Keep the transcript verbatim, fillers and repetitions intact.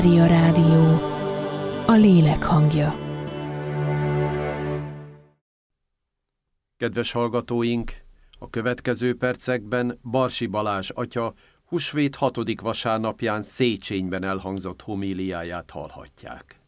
Mária Rádió, a lélek hangja. Kedves hallgatóink, a következő percekben Barsi Balázs atya húsvét hatodik vasárnapján Széchenyben elhangzott homíliáját hallhatják.